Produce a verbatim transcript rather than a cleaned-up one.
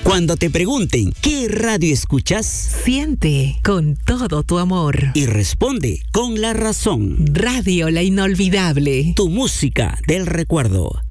Cuando te pregunten ¿qué radio escuchas? Siente con todo tu amor. Y responde con la razón. Radio La Inolvidable. Tu música del recuerdo.